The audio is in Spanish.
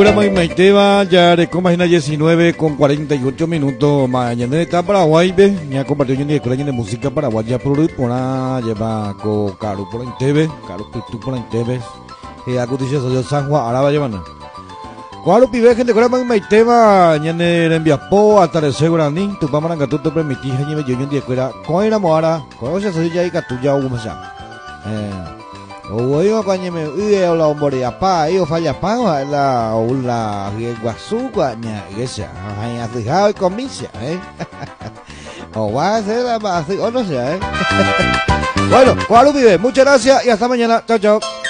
Curama y Maiteba, ya de página 19 con 48 minutos. Mañana está Paraguay, ve. Ya compartió un día de música paraguaya por una lleva con Caro por Intebe, Caro Pitu por Intebe. Y a Cuticia soy San Juan, ahora va llevando. Cuando pibe gente Curama y Maiteba, ya en Enviapo, hasta el Seguranín, tu pamaranga tú te permitís, ya me llevo un día de cuera. Con el amor, con esa soy ya y catuya hubo más. Oyo kanyeme uye ola ombori apa iyo falla pa la ola guasu guanya gesa hanya sihau komisia o va a ser la base o no sé Bueno, Juan Vive, muchas gracias y hasta mañana. Chao, chao.